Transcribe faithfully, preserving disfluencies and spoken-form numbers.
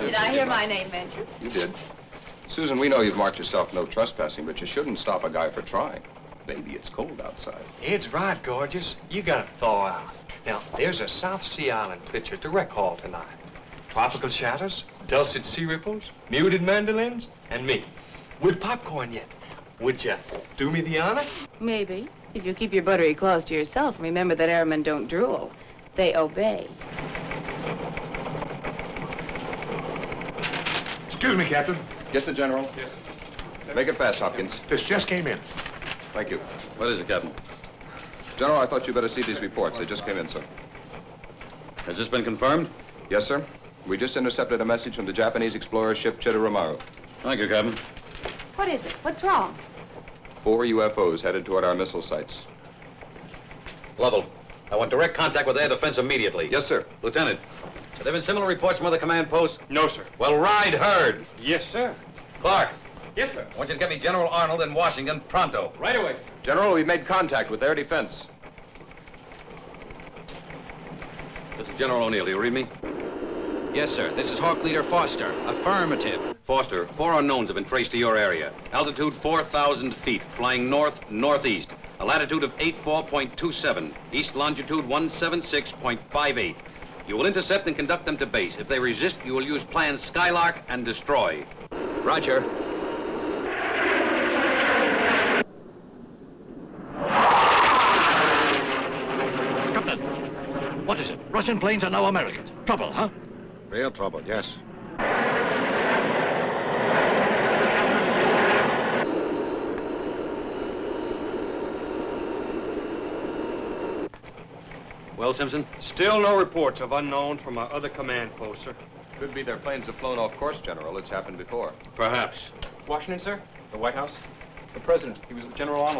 Did I hear my name mentioned? You did. Susan, we know you've marked yourself no trespassing, but you shouldn't stop a guy for trying. Baby, it's cold outside. Ed's right, gorgeous. You gotta thaw out. Now, there's a South Sea Island picture to rec hall tonight. Tropical shadows, dulcet sea ripples, muted mandolins, and me. With popcorn yet. Would you do me the honor? Maybe. If you keep your buttery claws to yourself, and remember that airmen don't drool. They obey. Excuse me, Captain. Get the General. Yes, sir. Make it fast, Hopkins. This just came in. Thank you. What is it, Captain? General, I thought you better see these reports. They just came in, sir. Has this been confirmed? Yes, sir. We just intercepted a message from the Japanese explorer ship Chitoromaru. Thank you, Captain. What is it? What's wrong? Four U F Os headed toward our missile sites. Lovell, I want direct contact with air defense immediately. Yes, sir. Lieutenant, have there been similar reports from other command posts? No, sir. Well, ride herd. Yes, sir. Clark, Yes, sir. I want you to get me General Arnold in Washington pronto. Right away, sir. General, we've made contact with air defense. This is General O'Neill. Do you read me? Yes, sir. This is Hawk Leader Foster. Affirmative. Foster, four unknowns have been traced to your area. Altitude four thousand feet, flying north-northeast. A latitude of eighty-four point two seven. East longitude one seventy-six point five eight. You will intercept and conduct them to base. If they resist, you will use plan Skylark and destroy. Roger. Captain, what is it? Russian planes are now Americans. Trouble, huh? Real trouble, yes. Well, Simpson? Still no reports of unknowns from our other command posts, sir. Could be their planes have flown off course, General. It's happened before. Perhaps. Washington, sir? The White House? The President. He was with General Arnold.